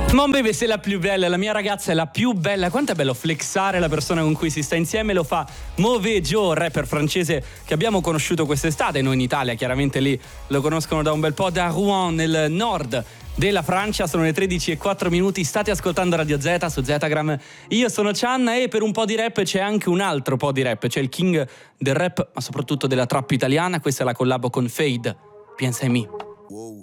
Mon bébé, sei la più bella, la mia ragazza è la più bella. Quanto è bello flexare la persona con cui si sta insieme. Lo fa Mauvais Joe, rapper francese che abbiamo conosciuto quest'estate. Noi in Italia chiaramente lì lo conoscono da un bel po', da Rouen nel nord della Francia. Sono le 13:04. State ascoltando Radio Z su Zetagram. Io sono Cianna e per un po' di rap c'è anche un altro po' di rap. C'è il king del rap, ma soprattutto della trap italiana. Questa è la collabo con Fade, Piensa en mí. Wow.